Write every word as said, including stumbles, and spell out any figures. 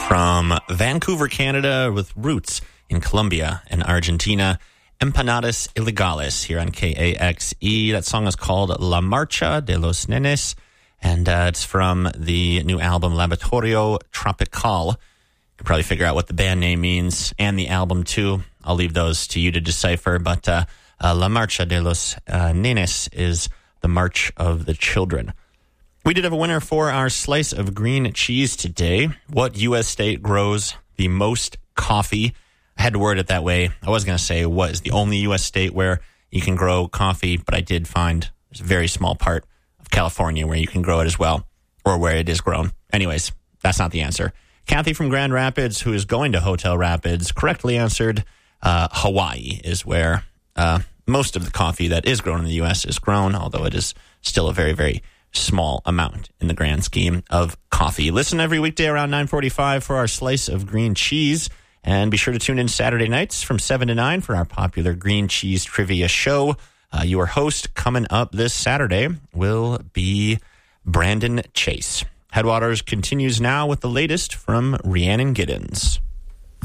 From Vancouver, Canada, with roots in Colombia and Argentina, Empanadas Ilegales here on K A X E. That song is called La Marcha de los Nenes, and uh, it's from the new album Laboratorio Tropical. You can probably figure out what the band name means and the album, too. I'll leave those to you to decipher, but uh, uh, La Marcha de los uh, Nenes is the March of the Children. We did have a winner for our slice of green cheese today. What U S state grows the most coffee? I had to word it that way. I was going to say what is the only U S state where you can grow coffee, but I did find there's a very small part of California where you can grow it as well, or where it is grown. Anyways, that's not the answer. Kathy from Grand Rapids, who is going to Hotel Rapids, correctly answered uh, Hawaii is where uh, most of the coffee that is grown in the U S is grown, although it is still a very, very small amount in the grand scheme of coffee. Listen every weekday around nine forty-five for our slice of green cheese. And be sure to tune in Saturday nights from seven to nine for our popular green cheese trivia show. Uh, your host coming up this Saturday will be Brandon Chase. Headwaters continues now with the latest from Rhiannon Giddens.